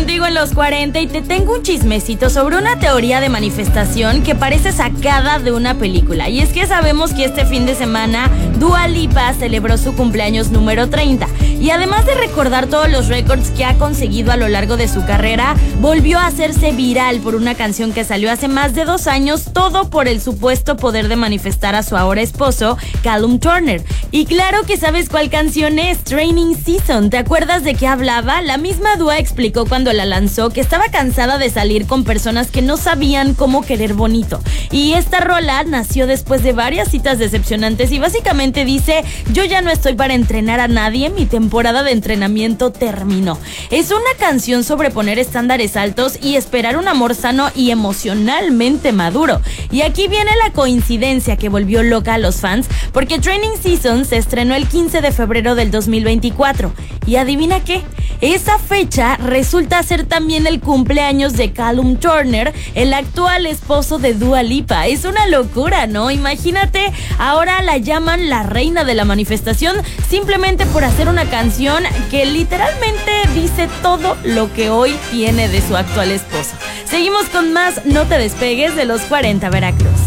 contigo en los 40 y te tengo un chismecito sobre una teoría de manifestación que parece sacada de una película. Y es que sabemos que este fin de semana Dua Lipa celebró su cumpleaños número 30. Y además de recordar todos los récords que ha conseguido a lo largo de su carrera, volvió a hacerse viral por una canción que salió hace más de 2 años, todo por el supuesto poder de manifestar a su ahora esposo, Callum Turner. Y claro que sabes cuál canción es, Training Season. ¿Te acuerdas de qué hablaba? La misma Dua explicó cuando la lanzó que estaba cansada de salir con personas que no sabían cómo querer bonito. Y esta rola nació después de varias citas decepcionantes y básicamente dice: yo ya no estoy para entrenar a nadie, mi temporada de entrenamiento terminó. Es una canción sobre poner estándares altos y esperar un amor sano y emocionalmente maduro. Y aquí viene la coincidencia que volvió loca a los fans, porque Training Season se estrenó el 15 de febrero del 2024. Y adivina qué, esa fecha resulta ser también el cumpleaños de Callum Turner, el actual esposo de Dua Lipa. Es una locura, ¿no? Imagínate, ahora la llaman la reina de la manifestación simplemente por hacer una canción que literalmente dice todo lo que hoy tiene de su actual esposo. Seguimos con más, no te despegues de los 40 Veracruz.